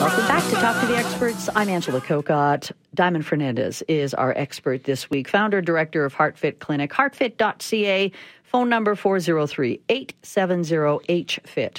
Welcome back to Talk to the Experts. I'm Angela Kokott. Diamond Fernandez is our expert this week, founder, director of HeartFit Clinic, heartfit.ca. Phone number 403-870-HFIT,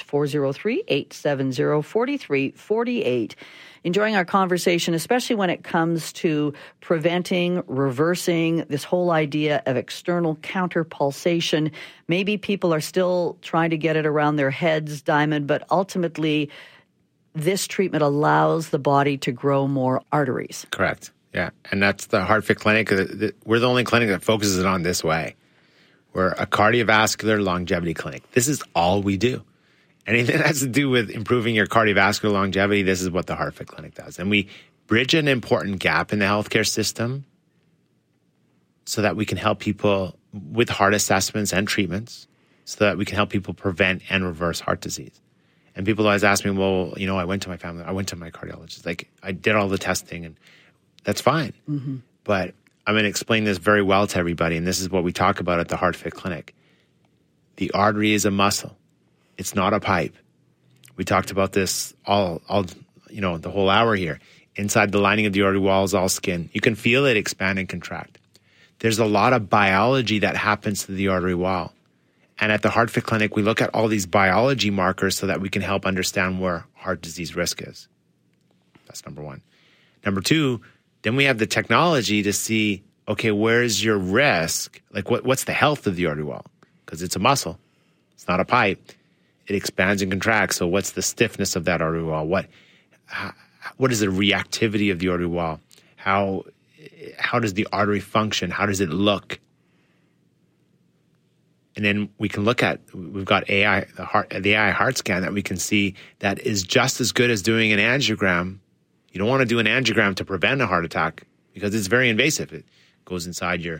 403-870-4348. Enjoying our conversation, especially when it comes to preventing, reversing this whole idea of external counterpulsation. Maybe people are still trying to get it around their heads, Diamond, but ultimately this treatment allows the body to grow more arteries. Correct. Yeah. And that's the HeartFit Clinic. We're the only clinic that focuses on this way. We're a cardiovascular longevity clinic. This is all we do. Anything that has to do with improving your cardiovascular longevity, this is what the HeartFit Clinic does. And we bridge an important gap in the healthcare system so that we can help people with heart assessments and treatments so that we can help people prevent and reverse heart disease. And people always ask me, well, you know, I went to my cardiologist. Like, I did all the testing, and that's fine. Mm-hmm. But I'm going to explain this very well to everybody, and this is what we talk about at the HeartFit Clinic. The artery is a muscle. It's not a pipe. We talked about this all the whole hour here. Inside the lining of the artery wall is all skin. You can feel it expand and contract. There's a lot of biology that happens to the artery wall. And at the HeartFit Clinic, we look at all these biology markers so that we can help understand where heart disease risk is. That's number one. Number two, then we have the technology to see, okay, where's your risk? Like, what's the health of the artery wall? Because it's a muscle. It's not a pipe. It expands and contracts. So what's the stiffness of that artery wall? What is the reactivity of the artery wall? How does the artery function? How does it look? And then we can look at, we've got the AI heart scan that we can see that is just as good as doing an angiogram. You don't want to do an angiogram to prevent a heart attack because it's very invasive. It goes inside your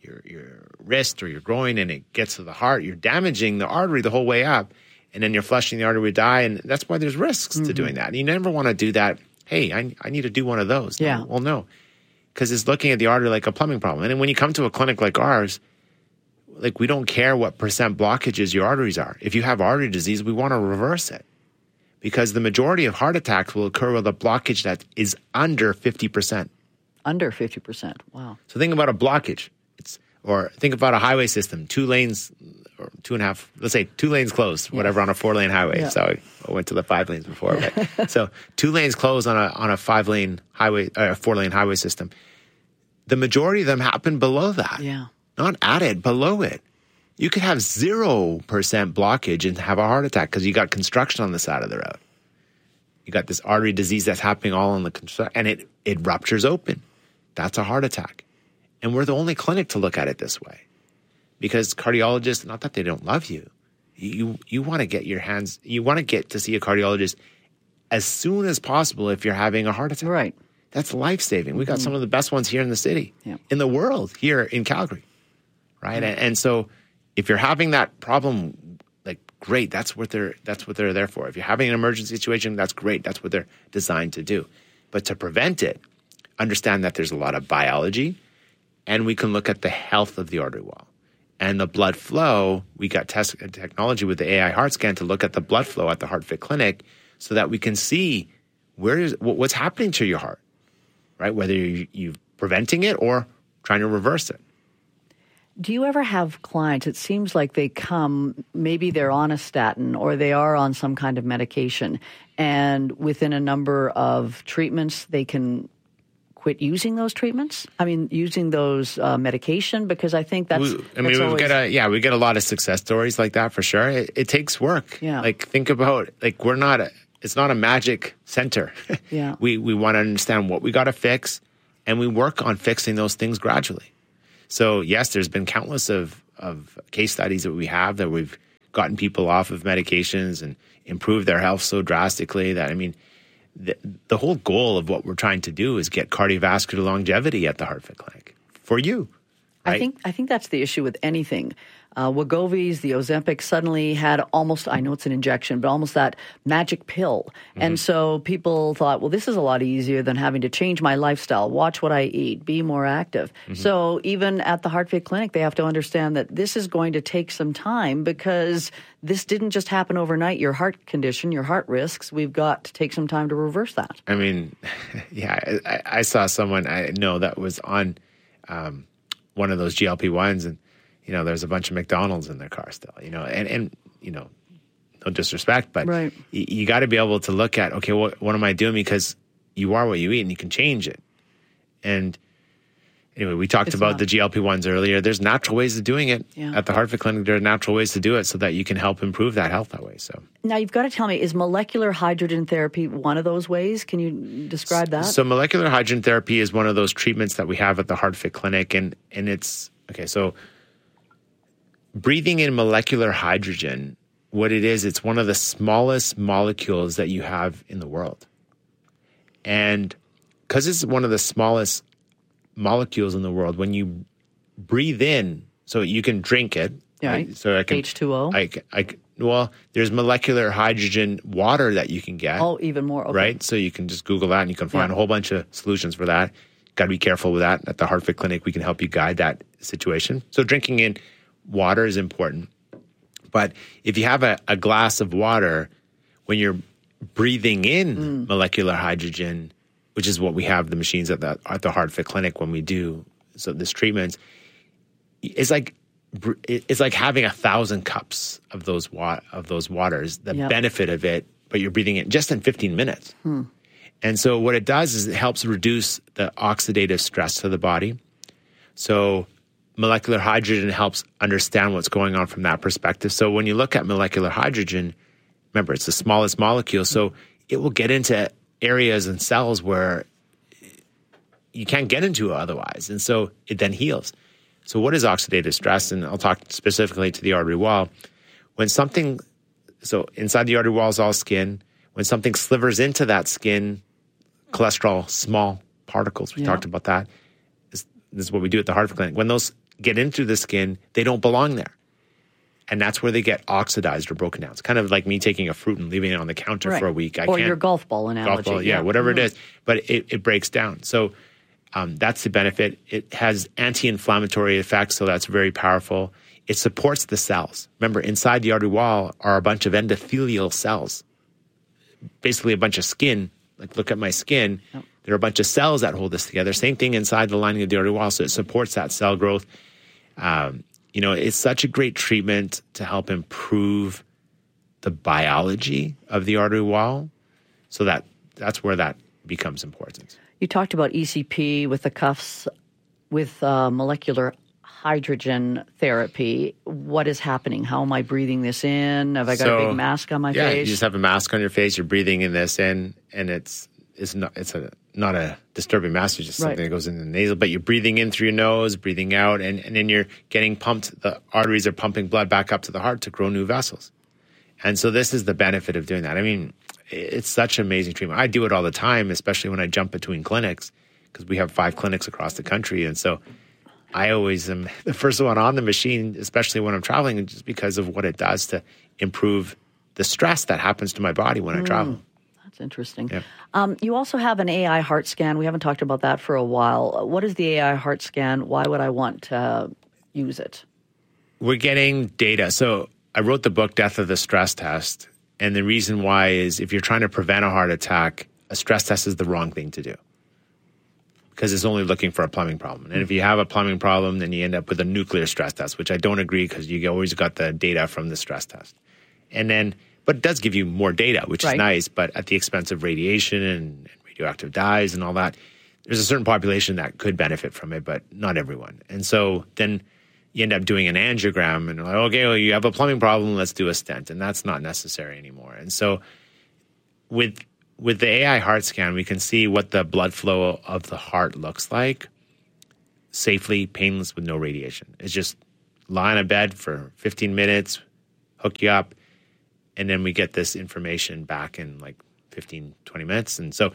wrist or your groin and it gets to the heart. You're damaging the artery the whole way up, and then you're flushing the artery with dye, and that's why there's risks to doing that. And you never want to do that. Hey, I need to do one of those. Yeah. Well, no, because it's looking at the artery like a plumbing problem. And then when you come to a clinic like ours, like, we don't care what percent blockages your arteries are. If you have artery disease, we want to reverse it because the majority of heart attacks will occur with a blockage that is under 50%. Under 50%. Wow. So think about a blockage. Or think about a highway system, 2 lanes or 2.5, let's say 2 lanes closed, whatever, on a 4-lane highway. Yeah. So I went to the 5 lanes before. Right? So 2 lanes closed on a 5-lane highway, 4-lane highway system. The majority of them happen below that. Yeah. Not at it, below it. You could have 0% blockage and have a heart attack because you got construction on the side of the road. You got this artery disease that's happening all on the construction, and it ruptures open. That's a heart attack. And we're the only clinic to look at it this way because cardiologists, not that they don't love you, you want to get you want to get to see a cardiologist as soon as possible if you're having a heart attack. Right. That's life-saving. We got some of the best ones here in the city, in the world, here in Calgary. Right. And so if you're having that problem, like, great, that's what they're there for. If you're having an emergency situation, that's great. That's what they're designed to do. But to prevent it, understand that there's a lot of biology, and we can look at the health of the artery wall and the blood flow. We got technology with the AI heart scan to look at the blood flow at the HeartFit Clinic so that we can see what's happening to your heart, right? Whether you're preventing it or trying to reverse it. Do you ever have clients, it seems like they come, maybe they're on a statin or they are on some kind of medication, and within a number of treatments, they can quit using those treatments? I mean, using those medication? Because I think we get a lot of success stories like that for sure. It takes work. Yeah. Like, think about, like, it's not a magic center. Yeah. We want to understand what we got to fix, and we work on fixing those things gradually. So, yes, there's been countless of case studies that we have that we've gotten people off of medications and improved their health so drastically that, I mean, the whole goal of what we're trying to do is get cardiovascular longevity at the HeartFit Clinic for you. Right? I think that's the issue with anything. Wegovys, the Ozempic suddenly had almost, I know it's an injection, but almost that magic pill. Mm-hmm. And so people thought, well, this is a lot easier than having to change my lifestyle, watch what I eat, be more active. Mm-hmm. So even at the HeartFit Clinic, they have to understand that this is going to take some time because this didn't just happen overnight. Your heart condition, your heart risks, we've got to take some time to reverse that. I mean, yeah, I saw someone I know that was on one of those GLP-1s, and there's a bunch of McDonald's in their car still, and no disrespect, but right. you got to be able to look at, okay, what am I doing? Because you are what you eat and you can change it. And anyway, we talked about the GLP-1s earlier. There's natural ways of doing it. Yeah. At the HeartFit Clinic, there are natural ways to do it so that you can help improve that health that way. So now you've got to tell me, is molecular hydrogen therapy one of those ways? Can you describe that? So molecular hydrogen therapy is one of those treatments that we have at the HeartFit Clinic. And it's, okay, so breathing in molecular hydrogen, what it is, it's one of the smallest molecules that you have in the world. And because it's one of the smallest molecules in the world, when you breathe in, so you can drink it. Right. So I can H2O. Well, there's molecular hydrogen water that you can get. Oh, even more. Okay. Right. So you can just Google that and you can find a whole bunch of solutions for that. Got to be careful with that. At the HeartFit Clinic, we can help you guide that situation. So drinking in water is important. But if you have a glass of water, when you're breathing in molecular hydrogen, which is what we have the machines at the HeartFit Clinic when we do this treatment, it's like having 1,000 cups of those waters. The benefit of it, but you're breathing it just in 15 minutes. And so what it does is it helps reduce the oxidative stress to the body. So molecular hydrogen helps understand what's going on from that perspective. So when you look at molecular hydrogen, remember, it's the smallest molecule, so it will get into areas and cells where you can't get into otherwise. And so it then heals. So what is oxidative stress? And I'll talk specifically to the artery wall. So inside the artery wall is all skin. When something slivers into that skin, cholesterol, small particles, we talked about that. This is what we do at the HeartFit Clinic. When those get into the skin, they don't belong there. And that's where they get oxidized or broken down. It's kind of like me taking a fruit and leaving it on the counter for a week. Or your golf ball analogy. Whatever it is. But it breaks down. So that's the benefit. It has anti-inflammatory effects, so that's very powerful. It supports the cells. Remember, inside the artery wall are a bunch of endothelial cells. Basically a bunch of skin. Like, look at my skin. Yep. There are a bunch of cells that hold this together. Same thing inside the lining of the artery wall. So it supports that cell growth. It's such a great treatment to help improve the biology of the artery wall. So that's where that becomes important. You talked about ECP with the cuffs, with molecular hydrogen therapy. What is happening? How am I breathing this in? Have I got a big mask on my face? Yeah, you just have a mask on your face. You're breathing in this in, and it's not a disturbing mask. It's just something that goes in the nasal. But you're breathing in through your nose, breathing out, and then you're getting pumped. The arteries are pumping blood back up to the heart to grow new vessels. And so this is the benefit of doing that. I mean, it's such an amazing treatment. I do it all the time, especially when I jump between clinics, because we have 5 clinics across the country. And so I always am the first one on the machine, especially when I'm traveling, just because of what it does to improve the stress that happens to my body when I travel. That's interesting. Yeah. You also have an AI heart scan. We haven't talked about that for a while. What is the AI heart scan? Why would I want to use it? We're getting data. So I wrote the book, Death of the Stress Test. And the reason why is if you're trying to prevent a heart attack, a stress test is the wrong thing to do, because it's only looking for a plumbing problem. And if you have a plumbing problem, then you end up with a nuclear stress test, which I don't agree, because you always got the data from the stress test. But it does give you more data, which is nice, but at the expense of radiation and radioactive dyes and all that. There's a certain population that could benefit from it, but not everyone. And so then you end up doing an angiogram and like, okay, well, you have a plumbing problem, let's do a stent. And that's not necessary anymore. And so with the AI heart scan, we can see what the blood flow of the heart looks like, safely, painless, with no radiation. It's just lie on a bed for 15 minutes, hook you up, and then we get this information back in like 15, 20 minutes. And so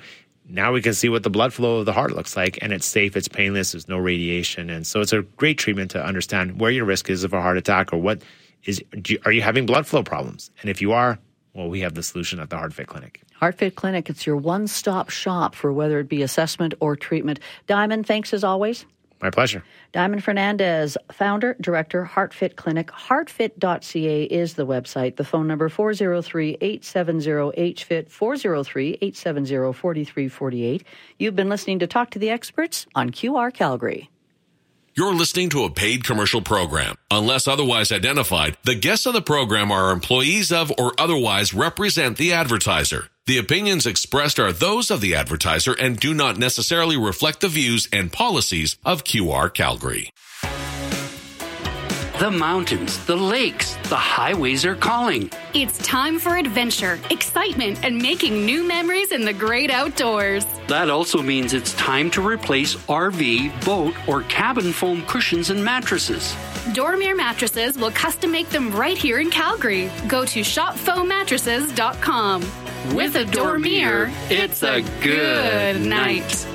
now we can see what the blood flow of the heart looks like, and it's safe, it's painless, there's no radiation. And so it's a great treatment to understand where your risk is of a heart attack, or are you having blood flow problems? And if you are, well, we have the solution at the HeartFit Clinic. HeartFit Clinic, it's your one-stop shop for whether it be assessment or treatment. Diamond, thanks as always. My pleasure. Diamond Fernandez, founder, director, HeartFit Clinic. Heartfit.ca is the website. The phone number 403-870-HFIT, 403-870-4348. You've been listening to Talk to the Experts on QR Calgary. You're listening to a paid commercial program. Unless otherwise identified, the guests on the program are employees of or otherwise represent the advertiser. The opinions expressed are those of the advertiser and do not necessarily reflect the views and policies of QR Calgary. The mountains, the lakes, the highways are calling. It's time for adventure, excitement, and making new memories in the great outdoors. That also means it's time to replace RV, boat, or cabin foam cushions and mattresses. Dormier Mattresses will custom make them right here in Calgary. Go to shopfoammattresses.com. With a Dormier, it's a good night.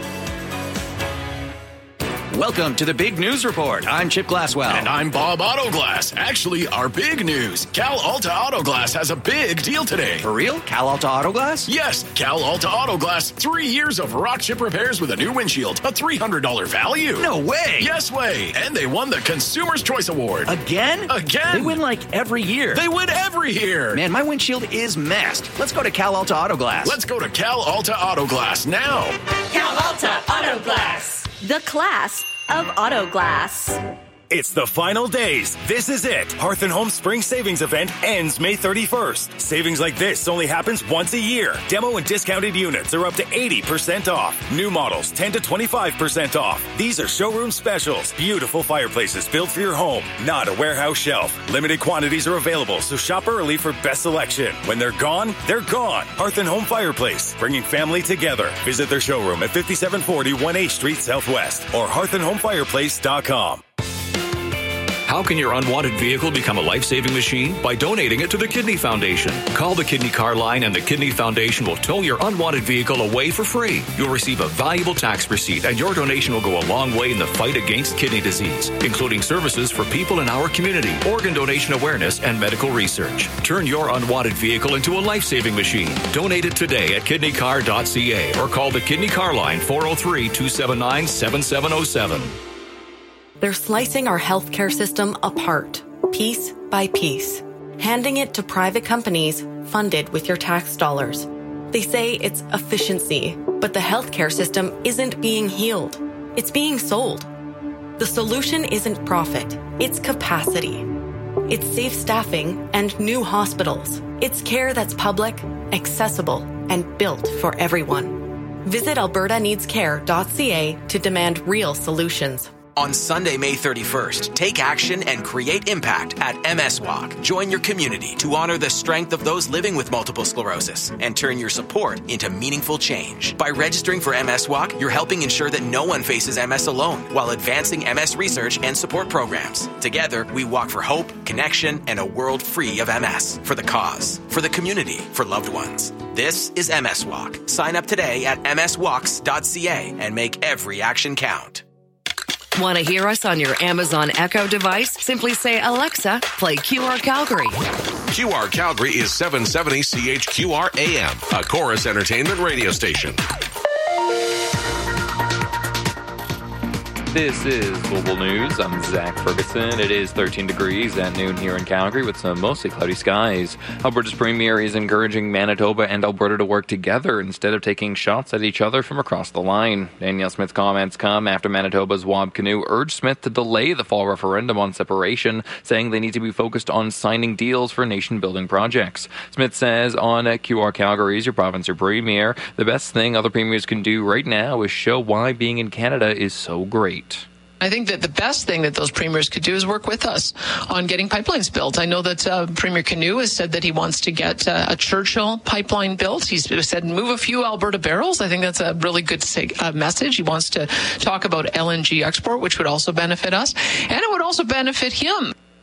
Welcome to the Big News Report. I'm Chip Glasswell. And I'm Bob Autoglass. Actually, our big news. Cal Alta Autoglass has a big deal today. For real? Cal Alta Autoglass? Yes, Cal Alta Autoglass. 3 years of rock chip repairs with a new windshield. A $300 value. No way. Yes way. And they won the Consumer's Choice Award. Again? Again. They win like every year. They win every year. Man, my windshield is messed. Let's go to Cal Alta Autoglass. Let's go to Cal Alta Autoglass now. Cal Alta Autoglass. The class of auto glass. It's the final days. This is it. Hearth & Home Spring Savings Event ends May 31st. Savings like this only happens once a year. Demo and discounted units are up to 80% off. New models 10 to 25% off. These are showroom specials. Beautiful fireplaces built for your home, not a warehouse shelf. Limited quantities are available, so shop early for best selection. When they're gone, they're gone. Hearth & Home Fireplace, bringing family together. Visit their showroom at 5740 1H Street Southwest or hearthandhomefireplace.com. How can your unwanted vehicle become a life-saving machine? By donating it to the Kidney Foundation. Call the Kidney Car Line and the Kidney Foundation will tow your unwanted vehicle away for free. You'll receive a valuable tax receipt, and your donation will go a long way in the fight against kidney disease, including services for people in our community, organ donation awareness, and medical research. Turn your unwanted vehicle into a life-saving machine. Donate it today at kidneycar.ca or call the Kidney Car Line 403-279-7707. They're slicing our healthcare system apart, piece by piece, handing it to private companies funded with your tax dollars. They say it's efficiency, but the healthcare system isn't being healed. It's being sold. The solution isn't profit, it's capacity. It's safe staffing and new hospitals. It's care that's public, accessible, and built for everyone. Visit albertaneedscare.ca to demand real solutions. On Sunday, May 31st, take action and create impact at MS Walk. Join your community to honor the strength of those living with multiple sclerosis and turn your support into meaningful change. By registering for MS Walk, you're helping ensure that no one faces MS alone while advancing MS research and support programs. Together, we walk for hope, connection, and a world free of MS. For the cause, for the community, for loved ones. This is MS Walk. Sign up today at mswalks.ca and make every action count. Want to hear us on your Amazon Echo device? Simply say, Alexa, play QR Calgary. QR Calgary is 770 CHQR AM, a Chorus Entertainment radio station. This is Global News. I'm Zach Ferguson. It is 13 degrees at noon here in Calgary with some mostly cloudy skies. Alberta's Premier is encouraging Manitoba and Alberta to work together instead of taking shots at each other from across the line. Danielle Smith's comments come after Manitoba's Wab Kinew urged Smith to delay the fall referendum on separation, saying they need to be focused on signing deals for nation-building projects. Smith says on QR Calgary's Your Province, Your Premier, the best thing other premiers can do right now is show why being in Canada is so great. I think that the best thing that those premiers could do is work with us on getting pipelines built. I know that Premier Kinew has said that he wants to get a Churchill pipeline built. He's said move a few Alberta barrels. I think that's a really good message. He wants to talk about LNG export, which would also benefit us, and it would also benefit him.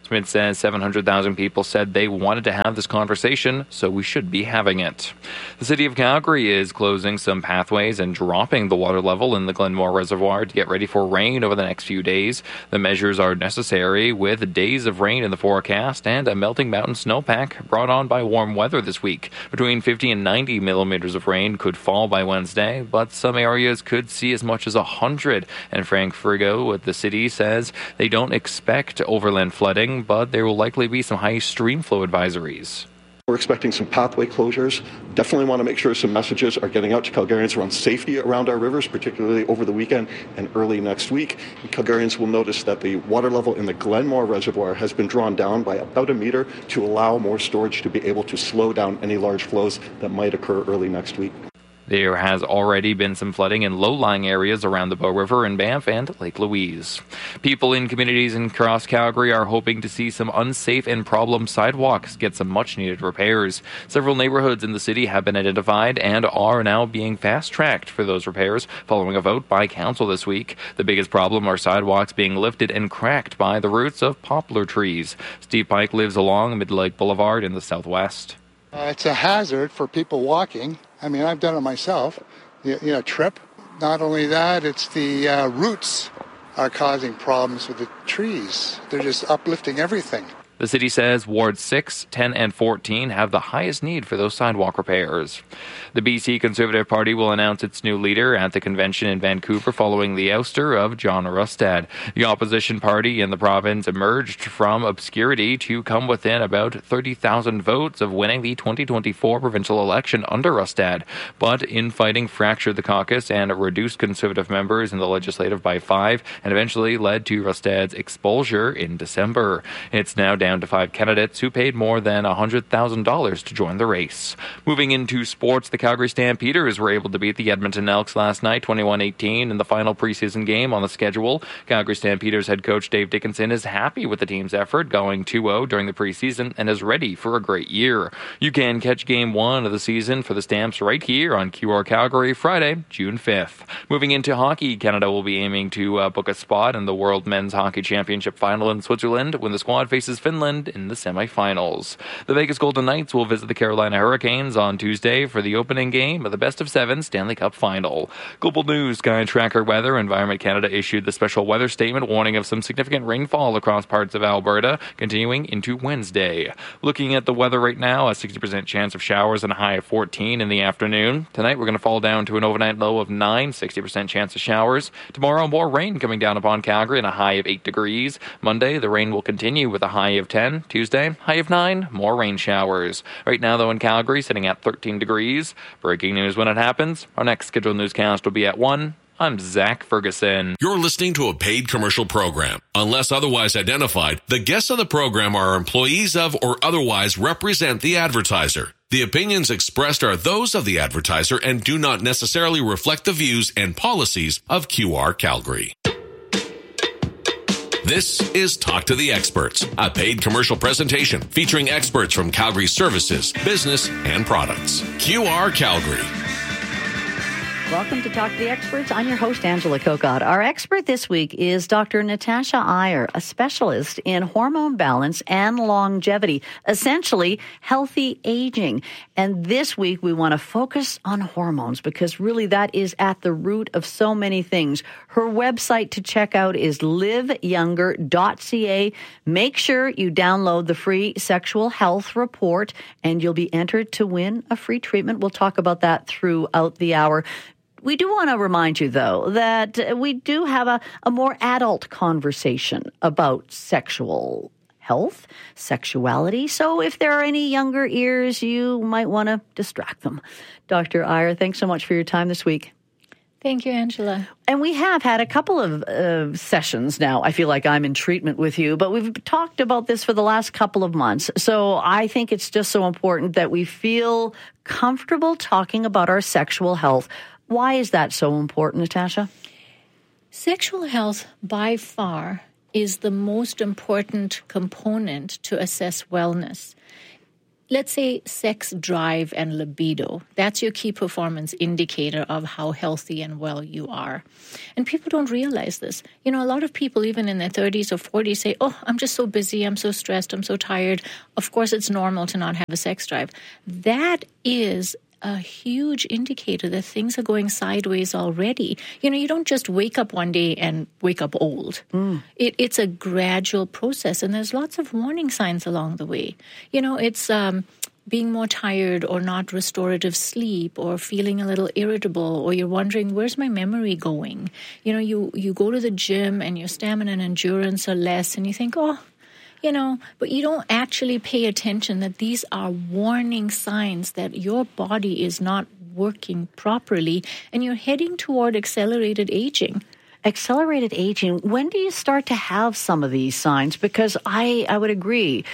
Smith says 700,000 people said they wanted to have this conversation, so we should be having it. The city of Calgary is closing some pathways and dropping the water level in the Glenmore Reservoir to get ready for rain over the next few days. The measures are necessary with days of rain in the forecast and a melting mountain snowpack brought on by warm weather this week. Between 50 and 90 millimeters of rain could fall by Wednesday, but some areas could see as much as 100. And Frank Frigo with the city says they don't expect overland flooding, but there will likely be some high stream flow advisories. We're expecting some pathway closures. Definitely want to make sure some messages are getting out to Calgarians around safety around our rivers, particularly over the weekend and early next week. And Calgarians will notice that the water level in the Glenmore Reservoir has been drawn down by about a meter to allow more storage to be able to slow down any large flows that might occur early next week. There has already been some flooding in low-lying areas around the Bow River in Banff and Lake Louise. People in communities across Calgary are hoping to see some unsafe and problem sidewalks get some much-needed repairs. Several neighborhoods in the city have been identified and are now being fast-tracked for those repairs following a vote by council this week. The biggest problem are sidewalks being lifted and cracked by the roots of poplar trees. Steve Pike lives along Mid-Lake Boulevard in the southwest. It's a hazard for people walking. I mean, I've done it myself, trip. Not only that, it's the roots are causing problems with the trees. They're just uplifting everything. The city says Wards 6, 10, and 14 have the highest need for those sidewalk repairs. The BC Conservative Party will announce its new leader at the convention in Vancouver following the ouster of John Rustad. The opposition party in the province emerged from obscurity to come within about 30,000 votes of winning the 2024 provincial election under Rustad. But infighting fractured the caucus and reduced Conservative members in the legislative by 5 and eventually led to Rustad's expulsion in December. It's now down to 5 candidates who paid more than $100,000 to join the race. Moving into sports, the Calgary Stampeders were able to beat the Edmonton Elks last night, 21-18, in the final preseason game on the schedule. Calgary Stampeders head coach Dave Dickinson is happy with the team's effort, going 2-0 during the preseason, and is ready for a great year. You can catch Game 1 of the season for the Stamps right here on QR Calgary, Friday, June 5th. Moving into hockey, Canada will be aiming to book a spot in the World Men's Hockey Championship final in Switzerland when the squad faces Finland in the semifinals. The Vegas Golden Knights will visit the Carolina Hurricanes on Tuesday for the opening game of the best-of-7 Stanley Cup final. Global News Sky Tracker Weather. Environment Canada issued the special weather statement warning of some significant rainfall across parts of Alberta, continuing into Wednesday. Looking at the weather right now, a 60% chance of showers and a high of 14 in the afternoon. Tonight, we're going to fall down to an overnight low of 9, 60% chance of showers. Tomorrow, more rain coming down upon Calgary and a high of 8 degrees. Monday, the rain will continue with a high of 10. Tuesday, high of 9, more rain showers. Right now, though, in Calgary, sitting at 13 degrees. Breaking news when it happens. Our next scheduled newscast will be at 1. I'm Zach Ferguson. You're listening to a paid commercial program. Unless otherwise identified, the guests on the program are employees of or otherwise represent the advertiser. The opinions expressed are those of the advertiser and do not necessarily reflect the views and policies of QR Calgary. This is Talk to the Experts, a paid commercial presentation featuring experts from Calgary services, business, and products. QR Calgary. Welcome to Talk to the Experts. I'm your host, Angela Kokott. Our expert this week is Dr. Natasha Iyer, a specialist in hormone balance and longevity, essentially healthy aging. And this week we want to focus on hormones because really that is at the root of so many things. Her website to check out is liveyounger.ca. Make sure you download the free sexual health report and you'll be entered to win a free treatment. We'll talk about that throughout the hour. We do want to remind you, though, that we do have a more adult conversation about sexual health, sexuality. So if there are any younger ears, you might want to distract them. Dr. Iyer, thanks so much for your time this week. Thank you, Angela. And we have had a couple of sessions now. I feel like I'm in treatment with you, but we've talked about this for the last couple of months. So I think it's just so important that we feel comfortable talking about our sexual health. Why is that so important, Natasha? Sexual health, by far, is the most important component to assess wellness. let's say sex drive and libido. That's your key performance indicator of how healthy and well you are. And people don't realize this. A lot of people, even in their 30s or 40s, say, oh, I'm just so busy, I'm so stressed, I'm so tired. Of course, it's normal to not have a sex drive. That is a huge indicator that things are going sideways already. You don't just wake up one day and wake up old. It's a gradual process, and there's lots of warning signs along the way. It's being more tired or not restorative sleep or feeling a little irritable, or you're wondering, where's my memory going? You go to the gym and your stamina and endurance are less, and you think, but you don't actually pay attention that these are warning signs that your body is not working properly and you're heading toward accelerated aging. Accelerated aging, when do you start to have some of these signs? Because I would agree,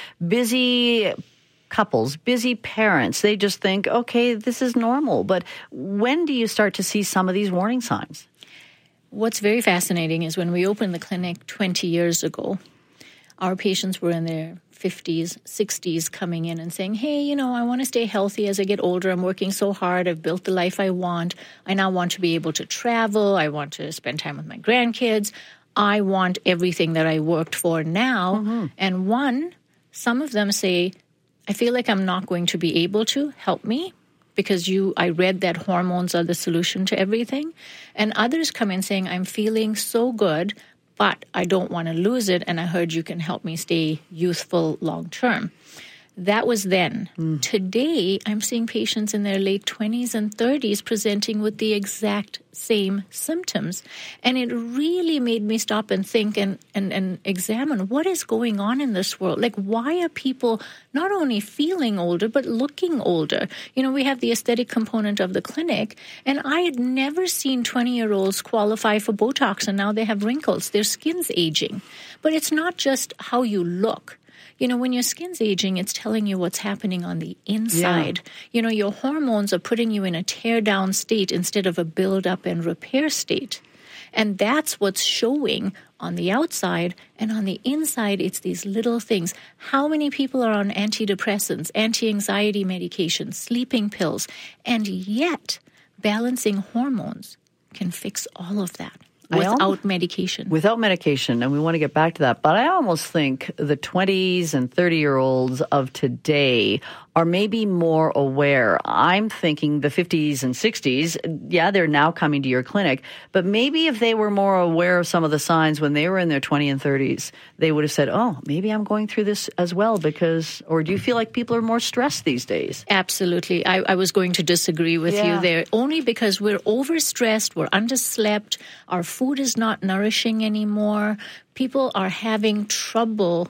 busy couples, busy parents, they just think, okay, this is normal. But when do you start to see some of these warning signs? What's very fascinating is when we opened the clinic 20 years ago, our patients were in their 50s, 60s coming in and saying, hey, I want to stay healthy as I get older. I'm working so hard. I've built the life I want. I now want to be able to travel. I want to spend time with my grandkids. I want everything that I worked for now. Mm-hmm. And some of them say, I feel like I'm not going to be able to. Help me. Because I read that hormones are the solution to everything. And others come in saying, I'm feeling so good, but I don't want to lose it, and I heard you can help me stay youthful long term. That was then. Today, I'm seeing patients in their late 20s and 30s presenting with the exact same symptoms. And it really made me stop and think and examine what is going on in this world. Like, why are people not only feeling older, but looking older? We have the aesthetic component of the clinic, and I had never seen 20-year-olds qualify for Botox, and now they have wrinkles. Their skin's aging. But it's not just how you look. When your skin's aging, it's telling you what's happening on the inside. Yeah. Your hormones are putting you in a tear-down state instead of a build-up and repair state. And that's what's showing on the outside. And on the inside, it's these little things. How many people are on antidepressants, anti-anxiety medications, sleeping pills? And yet, balancing hormones can fix all of that. Without medication. Without medication, and we want to get back to that. But I almost think the 20s and 30-year-olds of today are maybe more aware. I'm thinking the 50s and 60s, they're now coming to your clinic. But maybe if they were more aware of some of the signs when they were in their 20s and 30s, they would have said, oh, maybe I'm going through this as well. Or do you feel like people are more stressed these days? Absolutely. I was going to disagree with you there, only because we're overstressed, we're underslept, our food is not nourishing anymore. People are having trouble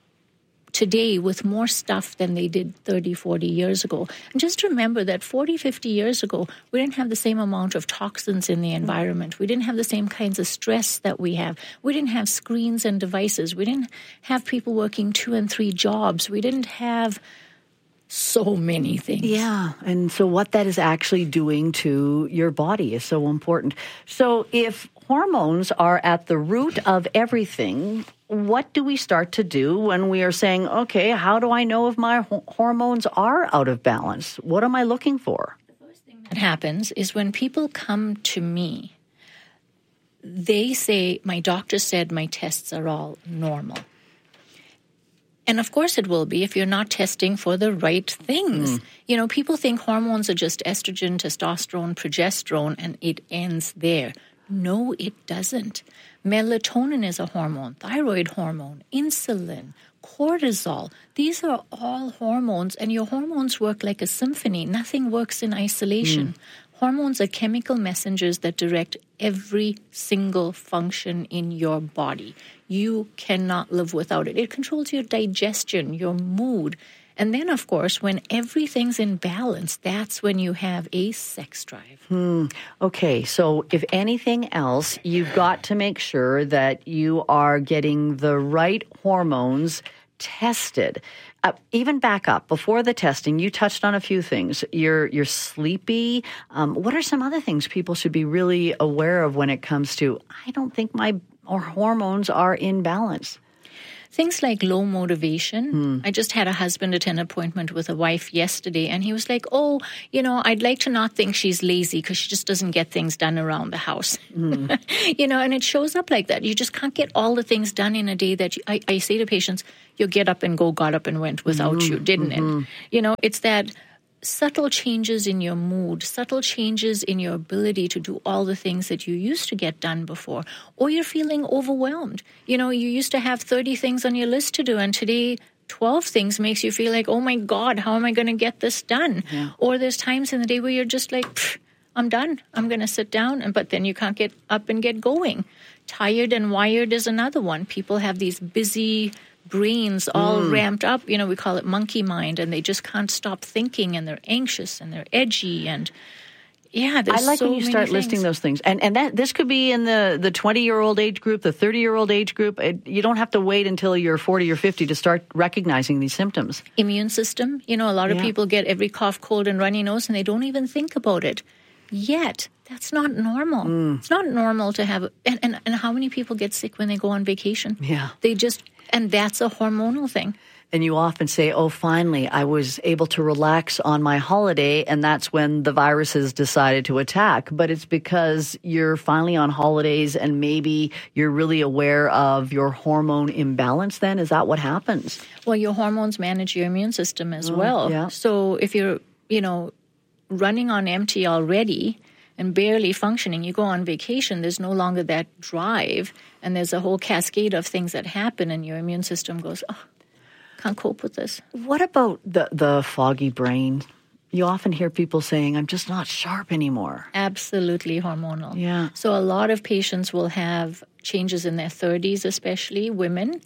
today with more stuff than they did 30, 40 years ago. And just remember that 40, 50 years ago, we didn't have the same amount of toxins in the environment. We didn't have the same kinds of stress that we have. We didn't have screens and devices. We didn't have people working 2 and 3 jobs. We didn't have so many things. Yeah, and so what that is actually doing to your body is so important. So if hormones are at the root of everything, what do we start to do when we are saying, okay, how do I know if my hormones are out of balance? What am I looking for? The first thing that happens is when people come to me, they say, my doctor said my tests are all normal. And of course it will be if you're not testing for the right things. People think hormones are just estrogen, testosterone, progesterone, and it ends there. No, it doesn't. Melatonin is a hormone, thyroid hormone, insulin, cortisol. These are all hormones, and your hormones work like a symphony. Nothing works in isolation. Hormones are chemical messengers that direct every single function in your body. You cannot live without it. It controls your digestion, your mood. And then, of course, when everything's in balance, that's when you have a sex drive. Okay, so if anything else, you've got to make sure that you are getting the right hormones tested. Even back up, before the testing, you touched on a few things. You're sleepy. What are some other things people should be really aware of when it comes to, I don't think my hormones are in balance? Things like low motivation. I just had a husband attend an appointment with a wife yesterday, and he was like, oh, I'd like to not think she's lazy because she just doesn't get things done around the house. And it shows up like that. You just can't get all the things done in a day that I say to patients, you get up and go, got up and went without you, didn't it? It's that subtle changes in your mood, subtle changes in your ability to do all the things that you used to get done before, or you're feeling overwhelmed. You used to have 30 things on your list to do, and today 12 things makes you feel like, oh my God, how am I going to get this done? Yeah. Or there's times in the day where you're just like, I'm done. I'm going to sit down, but then you can't get up and get going. Tired and wired is another one. People have these busy brains all ramped up. We call it monkey mind, and they just can't stop thinking, and they're anxious and they're edgy, and there's I like so when you start many listing things. those things. And that this could be in the 20-year-old age group, the 30-year-old age group. You don't have to wait until you're 40 or 50 to start recognizing these symptoms. Immune system. A lot of people get every cough, cold, and runny nose, and they don't even think about it. Yet, that's not normal. It's not normal to have... And how many people get sick when they go on vacation? Yeah. And that's a hormonal thing. And you often say, oh, finally, I was able to relax on my holiday, and that's when the viruses decided to attack. But it's because you're finally on holidays, and maybe you're really aware of your hormone imbalance then? Is that what happens? Well, your hormones manage your immune system as well. Yeah. So if you're, running on empty already and barely functioning, you go on vacation, there's no longer that drive, and there's a whole cascade of things that happen, and your immune system goes, oh, can't cope with this. What about the foggy brain? You often hear people saying, I'm just not sharp anymore. Absolutely hormonal. Yeah. So a lot of patients will have changes in their 30s, especially women.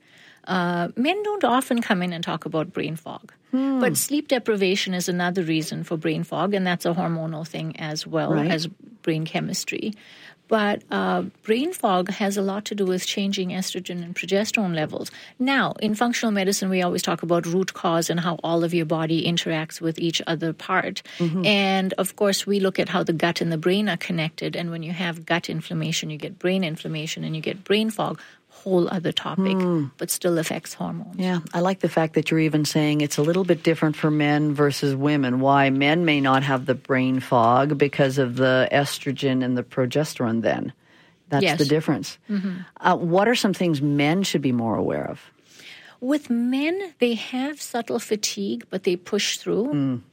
Men don't often come in and talk about brain fog. But sleep deprivation is another reason for brain fog, and that's a hormonal thing as well as brain chemistry. But brain fog has a lot to do with changing estrogen and progesterone levels. Now, in functional medicine, we always talk about root cause and how all of your body interacts with each other part. And, of course, we look at how the gut and the brain are connected. And when you have gut inflammation, you get brain inflammation and you get brain fog. Whole other topic, but still affects hormones. Yeah, I like the fact that you're even saying it's a little bit different for men versus women. Why men may not have the brain fog because of the estrogen and the progesterone then. That's the difference. What are some things men should be more aware of? With men, they have subtle fatigue, but they push through.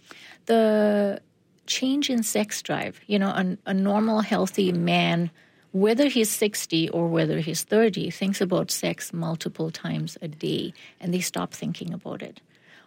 The change in sex drive, a normal, healthy man, whether he's 60 or whether he's 30, thinks about sex multiple times a day, and they stop thinking about it.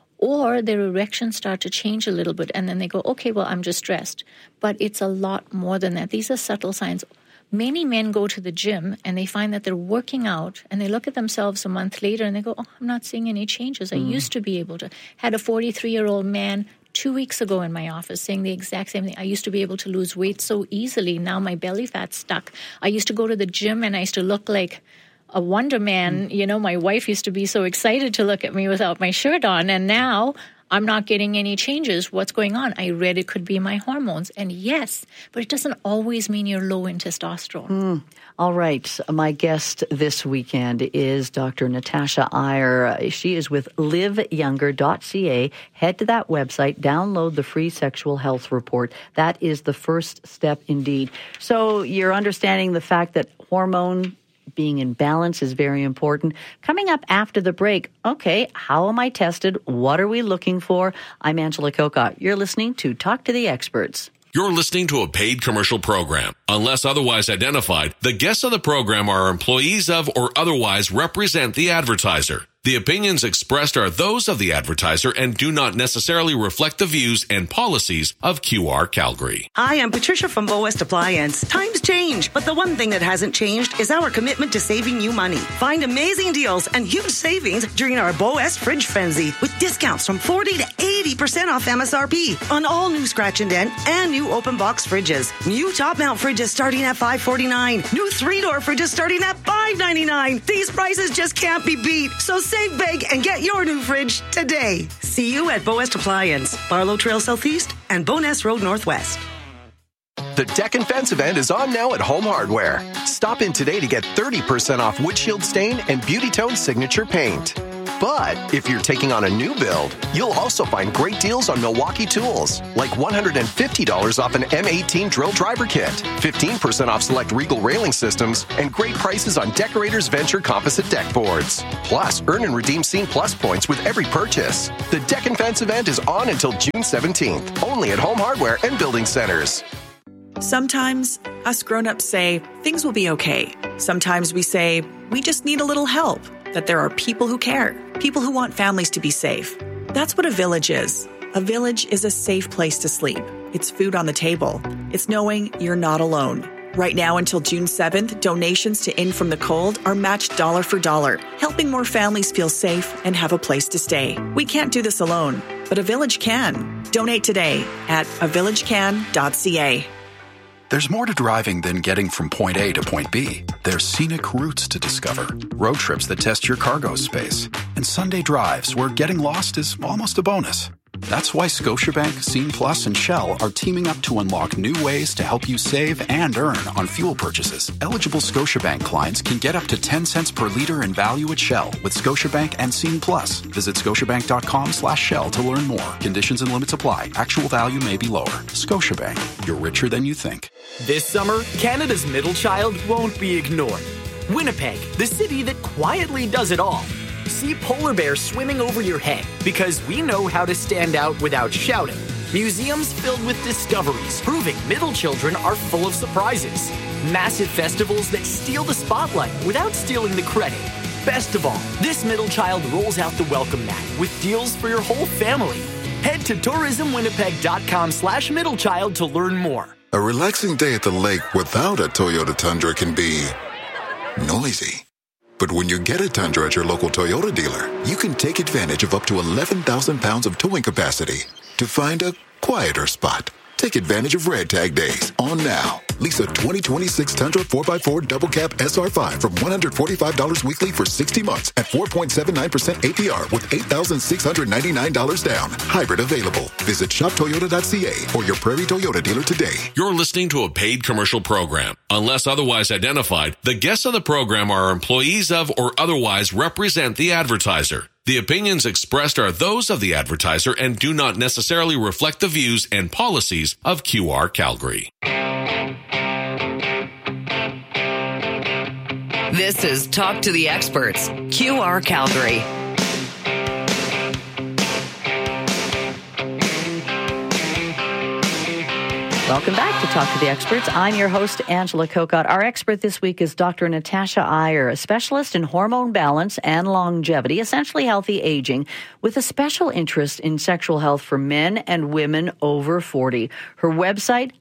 Or their erections start to change a little bit, and then they go, okay, well, I'm just stressed. But it's a lot more than that. These are subtle signs. Many men go to the gym, and they find that they're working out, and they look at themselves a month later, and they go, oh, I'm not seeing any changes. I used to be able to. Had a 43-year-old man 2 weeks ago in my office saying the exact same thing. I used to be able to lose weight so easily. Now my belly fat's stuck. I used to go to the gym and I used to look like a Wonder Man. My wife used to be so excited to look at me without my shirt on. And now I'm not getting any changes. What's going on? I read it could be my hormones. And yes, but it doesn't always mean you're low in testosterone. All right. My guest this weekend is Dr. Natasha Iyer. She is with liveyounger.ca. Head to that website, download the free sexual health report. That is the first step indeed. So you're understanding the fact that hormone being in balance is very important. Coming up after the break, okay, how am I tested? What are we looking for? I'm Angela Kokott. You're listening to Talk to the Experts. You're listening to a paid commercial program. Unless otherwise identified, the guests on the program are employees of or otherwise represent the advertiser. The opinions expressed are those of the advertiser and do not necessarily reflect the views and policies of QR Calgary. Hi, I'm Patricia from Bow West Appliance. Times change, but the one thing that hasn't changed is our commitment to saving you money. Find amazing deals and huge savings during our Bow West Fridge Frenzy with discounts from 40 to 80% off MSRP on all new scratch and dent and new open box fridges. New top mount fridges starting at $549. New 3-door fridges starting at $599. These prices just can't be beat. So save big and get your new fridge today. See you at Bow West Appliance, Barlow Trail Southeast and Bowness Road Northwest. The Deck and Fence event is on now at Home Hardware. Stop in today to get 30% off Windshield Stain and Beauty Tone Signature Paint. But if you're taking on a new build, you'll also find great deals on Milwaukee tools, like $150 off an M18 drill driver kit, 15% off select Regal railing systems, and great prices on Decorators Venture composite deck boards. Plus, earn and redeem Scene Plus points with every purchase. The Deck and Fence event is on until June 17th, only at Home Hardware and Building Centers. Sometimes us grown-ups say things will be okay. Sometimes we say we just need a little help, that there are people who care, people who want families to be safe. That's what a village is. A village is a safe place to sleep. It's food on the table. It's knowing you're not alone. Right now until June 7th, donations to In From the Cold are matched dollar for dollar, helping more families feel safe and have a place to stay. We can't do this alone, but a village can. Donate today at avillagecan.ca. There's more to driving than getting from point A to point B. There's scenic routes to discover, road trips that test your cargo space, and Sunday drives where getting lost is almost a bonus. That's why Scotiabank, Scene Plus, and Shell are teaming up to unlock new ways to help you save and earn on fuel purchases. Eligible Scotiabank clients can get up to 10 cents per liter in value at Shell with Scotiabank and Scene Plus. Visit scotiabank.com/Shell to learn more. Conditions and limits apply. Actual value may be lower. Scotiabank, you're richer than you think. This summer, Canada's middle child won't be ignored. Winnipeg, the city that quietly does it all. See polar bears swimming over your head because we know how to stand out without shouting. Museums filled with discoveries proving middle children are full of surprises. Massive festivals that steal the spotlight without stealing the credit. Best of all, this middle child rolls out the welcome mat with deals for your whole family. Head to tourismwinnipeg.com/middlechild to learn more. A relaxing day at the lake without a Toyota Tundra can be noisy. But when you get a Tundra at your local Toyota dealer, you can take advantage of up to 11,000 pounds of towing capacity to find a quieter spot. Take advantage of Red Tag Days on now. Lease a 2026 Tundra 4x4 Double Cab SR5 from $145 weekly for 60 months at 4.79% APR with $8,699 down. Hybrid available. Visit shoptoyota.ca or your Prairie Toyota dealer today. You're listening to a paid commercial program. Unless otherwise identified, the guests on the program are employees of or otherwise represent the advertiser. The opinions expressed are those of the advertiser and do not necessarily reflect the views and policies of QR Calgary. This is Talk to the Experts, QR Calgary. Welcome back to Talk to the Experts. I'm your host, Angela Kokott. Our expert this week is Dr. Natasha Iyer, a specialist in hormone balance and longevity, essentially healthy aging, with a special interest in sexual health for men and women over 40. Her website,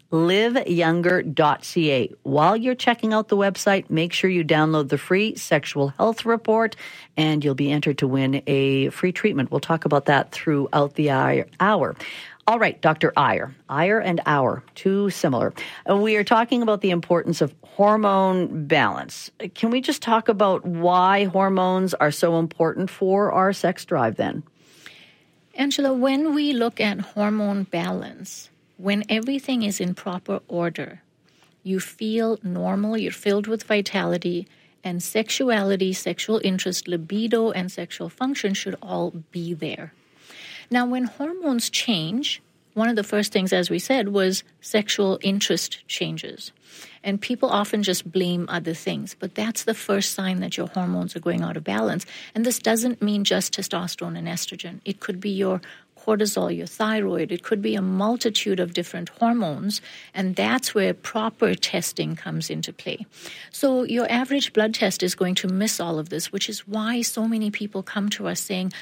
liveyounger.ca. While you're checking out the website, make sure you download the free sexual health report, and you'll be entered to win a free treatment. We'll talk about that throughout the hour. All right, Dr. Iyer. Iyer and Hour, too similar. We are talking about the importance of hormone balance. Can we just talk about why hormones are so important for our sex drive then? Angela, when we look at hormone balance, when everything is in proper order, you feel normal, you're filled with vitality, and sexuality, sexual interest, libido, and sexual function should all be there. Now, when hormones change, one of the first things, as we said, was sexual interest changes. And people often just blame other things, but that's the first sign that your hormones are going out of balance. And this doesn't mean just testosterone and estrogen. It could be your cortisol, your thyroid. It could be a multitude of different hormones, and that's where proper testing comes into play. So your average blood test is going to miss all of this, which is why so many people come to us saying,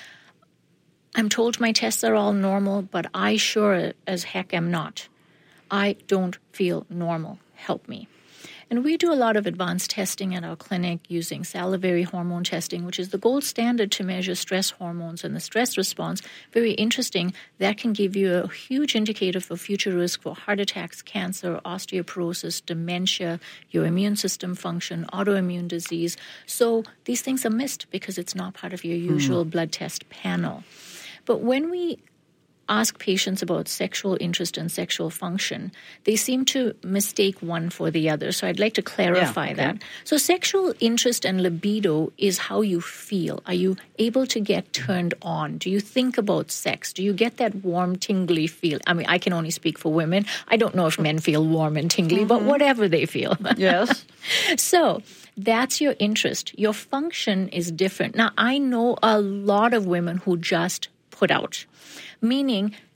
I'm told my tests are all normal, but I sure as heck am not. I don't feel normal. Help me. And we do a lot of advanced testing at our clinic using salivary hormone testing, which is the gold standard to measure stress hormones and the stress response. Very interesting. That can give you a huge indicator for future risk for heart attacks, cancer, osteoporosis, dementia, your immune system function, autoimmune disease. So these things are missed because it's not part of your usual blood test panel. But when we ask patients about sexual interest and sexual function, they seem to mistake one for the other. So I'd like to clarify that. So sexual interest and libido is how you feel. Are you able to get turned on? Do you think about sex? Do you get that warm, tingly feel? I mean, I can only speak for women. I don't know if men feel warm and tingly, but whatever they feel. Yes. So that's your interest. Your function is different. Now, I know a lot of women who just put out, meaning